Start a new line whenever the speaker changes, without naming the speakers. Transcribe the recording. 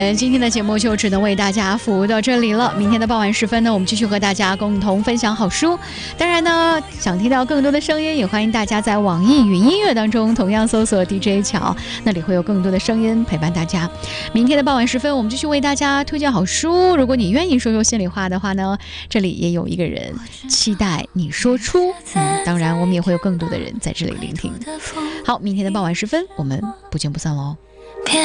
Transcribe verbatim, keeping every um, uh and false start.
今天的节目就只能为大家服务到这里了。明天的傍晚时分呢，我们继续和大家共同分享好书。当然呢，想听到更多的声音，也欢迎大家在网易云音乐当中同样搜索 D J 乔，那里会有更多的声音陪伴大家。明天的傍晚时分，我们继续为大家推荐好书。如果你愿意说说心里话的话呢，这里也有一个人期待你说出。嗯，当然我们也会有更多的人在这里聆听。好，明天的傍晚时分，我们不见不散喽。